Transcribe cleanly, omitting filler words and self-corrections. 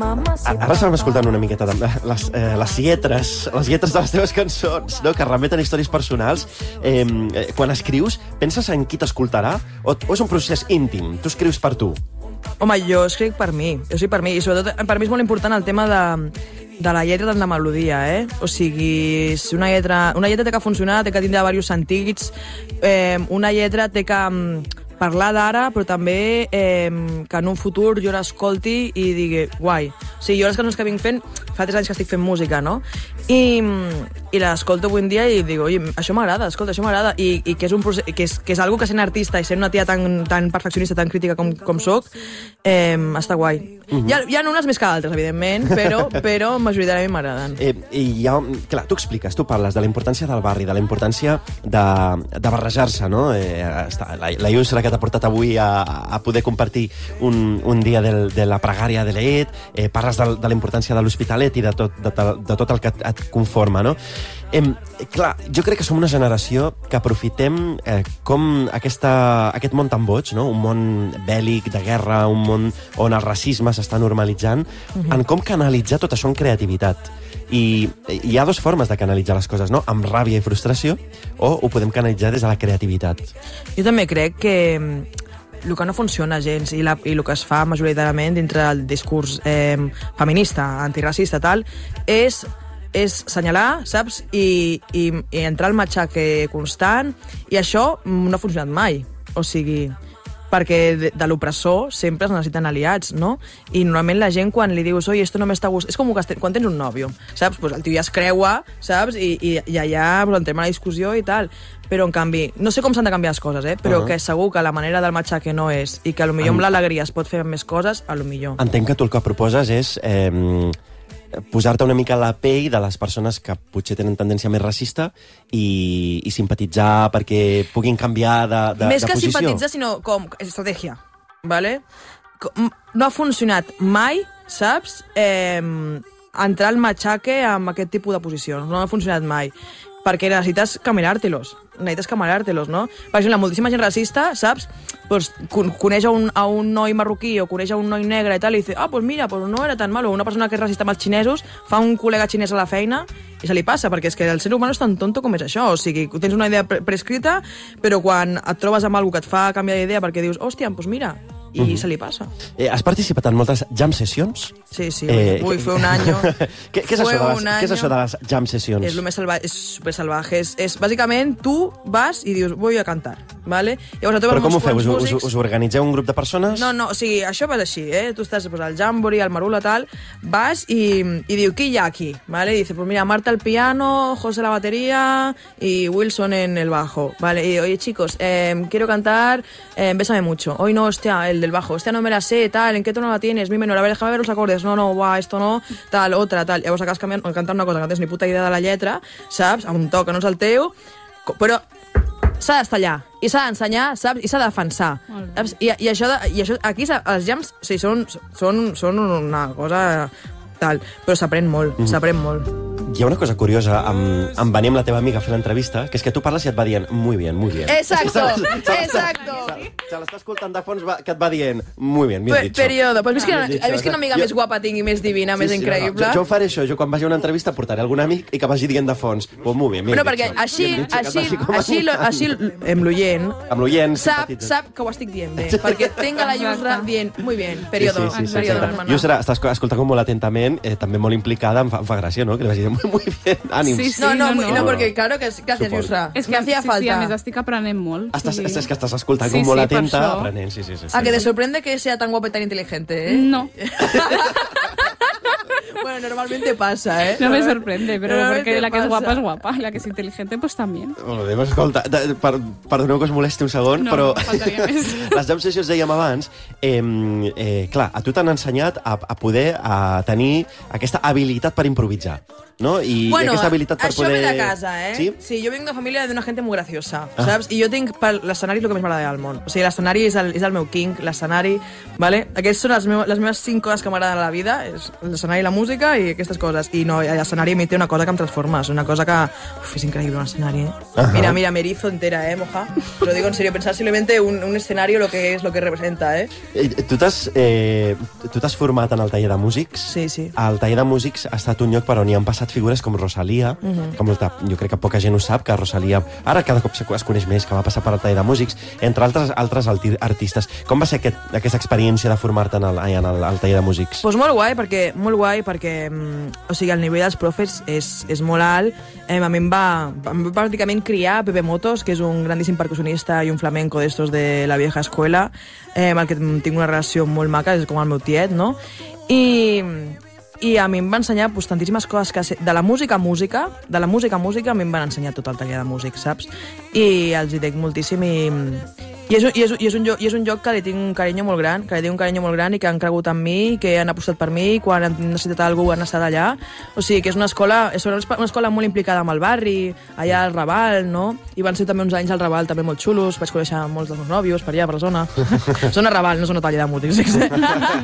Ara estem escoltant una miqueta de les lletres de les teves cançons, no? Que remeten a històries personals. Quan escrius, penses en qui t'escoltarà? O és un procés íntim? Tu escrius per tu? Home, jo escric per mi. I sobretot per mi és molt important el tema de la lletra tant de melodia, O sigui, si una lletra té que funcionar, té que tindre diversos sentits, una lletra té que parlar d'ara, però també que en un futur jo l'escolti i digui, guai. O sigui, jo les cançons que vinc fent, fa 3 anys que estic fent música, no? I l'escolto avui en dia i dic, oi, això m'agrada, escolta, això m'agrada. I que és un procés, que és algo que sent artista i sent una tia tan perfeccionista, tan crítica com soc, està guai. Hi ha unes més que altres, evidentment, però majoritàriament m'agraden. Clar, tu expliques, tu parles de la importància del barri, de la importància de barrejar-se, no? La Yusra que t'ha portat avui a poder compartir un dia de la pregària de l'Eid, parles de la importància de l'Hospitalet i de tot el que et conforma, no? Clar, jo crec que som una generació que aprofitem com aquest món tan boig, no? Un món bèl·lic, de guerra, un món on el racisme s'està normalitzant, en com canalitzar tot això en creativitat. I hi ha 2 formes de canalitzar les coses, no? Amb ràbia i frustració, o ho podem canalitzar des de la creativitat. Jo també crec que el que no funciona gens i el que es fa majoritàriament dintre del discurs feminista, antiracista, tal, és senyalar, saps? I entrar al matxaque constant, i això no ha funcionat mai. O sigui, perquè de l'opressor sempre es necessiten aliats, no? I normalment la gent, quan li dius, oi, esto no m'està gustant... És com quan tens un nòvio, saps? Pues el tio ja es creua, saps? I allà entrem a la discussió i tal. Però, en canvi, no sé com s'han de canviar les coses, però que segur que la manera del matxaque no és, i que potser amb l'alegria es pot fer més coses, potser. Entenc que tu el que proposes és posar-te una mica a la pell de les persones que potser tenen tendència més racista i simpatitzar perquè puguin canviar de posició. Més que simpatitzar, sinó com estratègia, ¿vale? No ha funcionat mai, saps? Entrar al matxaque amb aquest tipus de posicions. No ha funcionat mai. Perquè necessites camarártelos, no? Per exemple, moltíssima gent racista, saps? Pues coneix a un noi marroquí o coneix a un noi negre i tal, i dice, pues mira, pues no era tan malo. Una persona que és racista amb els xinesos fa un col·lega xinès a la feina i se li passa, perquè és que el ser humà és tan tonto com és això. O sigui, tens una idea prescrita, però quan et trobes amb alguna que et fa canviar d'idea perquè dius, hòstia, pues mira, i se li passa. Has participat en moltes jam sessions? Sí, fue un año. ¿Qué es eso de las jam sessions? És lo més salvaje, és super salvaje. És bàsicament, tu vas i dius, voy a cantar, ¿vale? Llavors, però com ho feu? Us organitzeu un grup de persones? No, o sigui, això vas així, Tu estàs al Jamboree, al Marula, tal, vas i diu, qui hi ha aquí? ¿Vale? Y dice, pues mira, Marta al piano, José la batería y Wilson en el bajo, ¿vale? Y oye, chicos, quiero cantar Bésame mucho. Hoy no, hostia, el del bajo, hostia, no me la sé, tal, ¿en qué tono la tienes? Mi menor, a ver, déjame ver los acordes, no, esto no, tal, otra, tal. Llavors acabes cantant una cosa que no tens ni puta idea de la lletra, saps? A un to que no és el teu, però s'ha d'estar allà, i s'ha d'ensenyar, saps? I s'ha de defensar. Saps? I això aquí, els jams, sí, són una cosa tal, però s'aprèn molt, Hi ha una cosa curiosa, em venia amb la teva amiga a fer l'entrevista, que és que tu parles i et va dient, muy bien. Exacto. Se l'està escoltant de fons que et va dient, muy bien dicho. Periodo. Pues ves que una amiga més guapa tingui, més divina, més increïble. Jo faré això, jo quan vagi a una entrevista portaré algun amic i que vagi dient de fons, pues muy bien. Bueno, perquè així amb l'oient sap que ho estic dient bé, perquè tenga la Yusra dient, muy bien, periodo. Yusra, estàs escoltant molt atentament, també molt implicada, em fa gràcia, no? Que li vagi dir, muy bien, ànims. No, perquè claro que gràcies, Yusra. És que hacía falta. Sí, a més estic aprenent molt. És que estàs escoltant com molt atenta, aprenent, sí. Que te sorprende que sea tan guapa y tan inteligente, No. Bueno, normalmente pasa, No me sorprende, pero porque la que es guapa, la que es inteligente, pues también. Molt bé, escolta, perdoneu que us molesti un segon, però les jam sessions dèiem abans, clar, a tu t'han ensenyat a poder tenir aquesta habilitat per improvisar. no? I bueno, aquesta habilitat per això poder... ve de casa, eh? Sí? Sí, jo vinc de família d'una gent molt graciosa, saps? I jo tinc per l'escenari el que més m'agrada del món. O sigui, l'escenari és el meu king, l'escenari, vale? Aquestes són les meves 5 coses que m'agraden a la vida, és l'escenari, la música i aquestes coses. I no, l'escenari a mi té una cosa que em transforma, és una cosa que... Uf, és increïble un escenari, eh? Mira, me erizo entera, moja. Te lo digo en serio, pensar simplemente un escenario lo que es, lo que representa, eh? Tu t'has format en el taller de músics? Sí, sí. El taller de músics ha estat un lloc per on hi han passat figures com Rosalia, jo crec que poca gent ho sap, que Rosalia ara cada cop es coneix més, que va passar per el taller de músics, entre altres artistes. Com va ser aquesta experiència de formar-te al taller de músics? Pues molt guai, perquè o sigui, el nivell dels profes és molt alt. A mi em va pràcticament criar Pepe Motos, que és un grandíssim percussionista i un flamenco d'estos de la vieja escuela, amb el que tinc una relació molt maca, és com el meu tiet, no? I a mi em va ensenyar pues, tantíssimes coses de la música a música, a mi em van ensenyar tot el taller de músics, saps? I els hi dec moltíssim i és un lloc que li tinc un carinyo molt gran, i que han cregut en mi, que han apostat per mi, quan han necessitat algú han estat allà. O sigui, que és una escola molt implicada amb el barri, allà al Raval, no? I van ser també uns anys al Raval també molt xulos, vaig conèixer molts dels meus nòvios per allà, per la zona. Zona Raval, no zona taller de músics.